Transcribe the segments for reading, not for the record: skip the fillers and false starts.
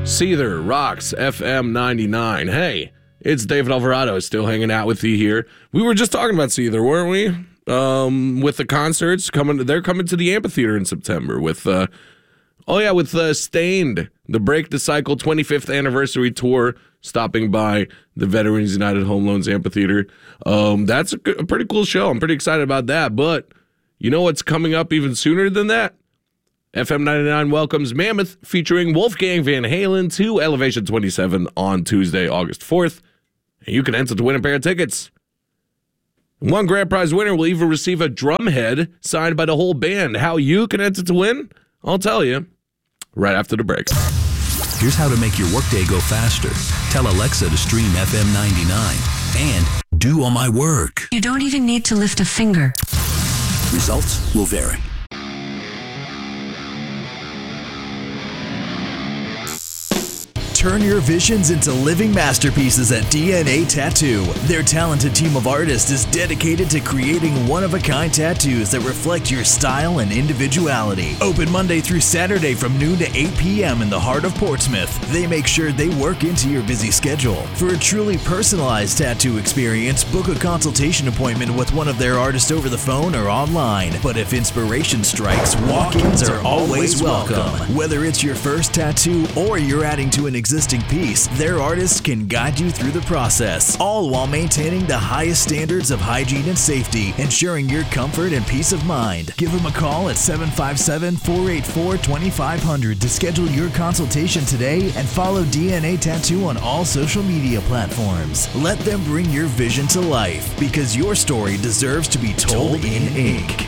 Seether rocks FM 99. Hey, it's David Alvarado still hanging out with you here. We were just talking about Seether, weren't we? With the concerts they're coming to the amphitheater in September with Stained, the Break the Cycle 25th anniversary tour, stopping by the Veterans United Home Loans Amphitheater. That's a pretty cool show. I'm pretty excited about that. But you know what's coming up even sooner than that? FM 99 welcomes Mammoth featuring Wolfgang Van Halen to Elevation 27 on Tuesday, August 4th. And you can enter to win a pair of tickets. One grand prize winner will even receive a drum head signed by the whole band. How you can enter to win? I'll tell you right after the break. Here's how to make your workday go faster. Tell Alexa to stream FM 99 and do all my work. You don't even need to lift a finger. Results will vary. Turn your visions into living masterpieces at DNA Tattoo. Their talented team of artists is dedicated to creating one-of-a-kind tattoos that reflect your style and individuality. Open Monday through Saturday from noon to 8 p.m. in the heart of Portsmouth. They make sure they work into your busy schedule. For a truly personalized tattoo experience, book a consultation appointment with one of their artists over the phone or online. But if inspiration strikes, walk-ins are always welcome. Whether it's your first tattoo or you're adding to an existing piece, their artists can guide you through the process, all while maintaining the highest standards of hygiene and safety, ensuring your comfort and peace of mind. Give them a call at 757-484-2500 to schedule your consultation today and follow DNA Tattoo on all social media platforms. Let them bring your vision to life, because your story deserves to be told in ink.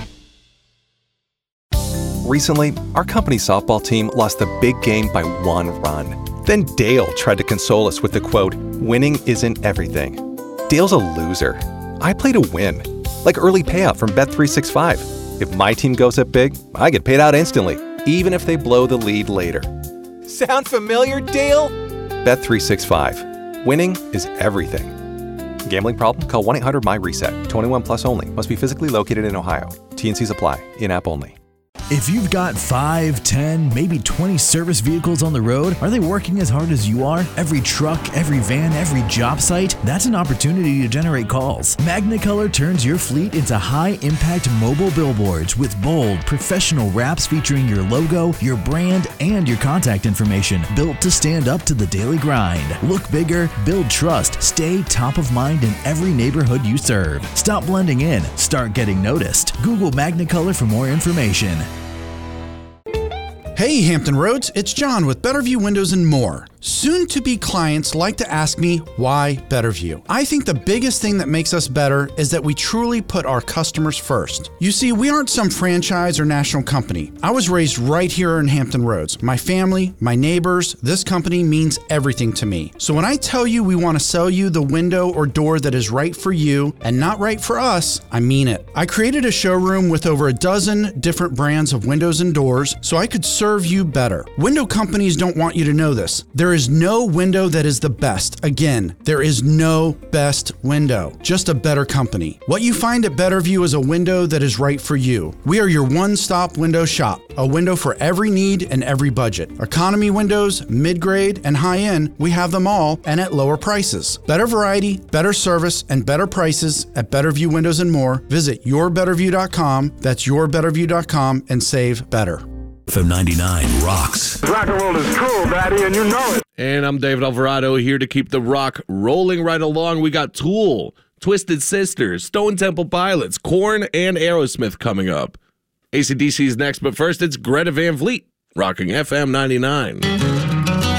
Recently, our company's softball team lost the big game by 1 run. Then Dale tried to console us with the quote, "Winning isn't everything." Dale's a loser. I play to win, like early payout from Bet365. If my team goes up big, I get paid out instantly, even if they blow the lead later. Sound familiar, Dale? Bet365. Winning is everything. Gambling problem? Call 1-800-MY-RESET. 21 plus only. Must be physically located in Ohio. T&Cs apply. In-app only. If you've got 5, 10, maybe 20 service vehicles on the road, are they working as hard as you are? Every truck, every van, every job site? That's an opportunity to generate calls. Magnicolor turns your fleet into high-impact mobile billboards with bold, professional wraps featuring your logo, your brand, and your contact information, built to stand up to the daily grind. Look bigger, build trust, stay top of mind in every neighborhood you serve. Stop blending in, start getting noticed. Google Magnicolor for more information. Hey Hampton Roads, it's John with Betterview Windows and More. Soon-to-be clients like to ask me, why Betterview? I think the biggest thing that makes us better is that we truly put our customers first. You see, we aren't some franchise or national company. I was raised right here in Hampton Roads. My family, my neighbors, this company means everything to me. So when I tell you we want to sell you the window or door that is right for you and not right for us, I mean it. I created a showroom with over a dozen different brands of windows and doors so I could serve you better. Window companies don't want you to know this. There is no window that is the best. Again, there is no best window, just a better company. What you find at Betterview is a window that is right for you. We are your one-stop window shop, a window for every need and every budget. Economy windows, mid-grade, and high-end, we have them all and at lower prices. Better variety, better service, and better prices at Betterview Windows and More. Visit yourbetterview.com, that's yourbetterview.com, and save better. FM 99 rocks. Rock and roll is cool, Daddy, and you know it. And I'm David Alvarado here to keep the rock rolling right along. We got Tool, Twisted Sister, Stone Temple Pilots, Korn, and Aerosmith coming up. AC/DC is next, but first it's Greta Van Fleet, rocking FM 99.